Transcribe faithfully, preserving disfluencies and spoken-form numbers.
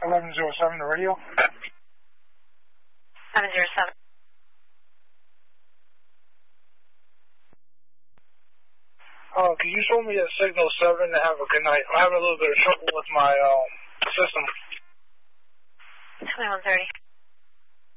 eleven zero seven to radio. seven zero seven. Uh, can you show me a signal seven to have a good night? I'm having a little bit of trouble with my um, system. twenty-one thirty.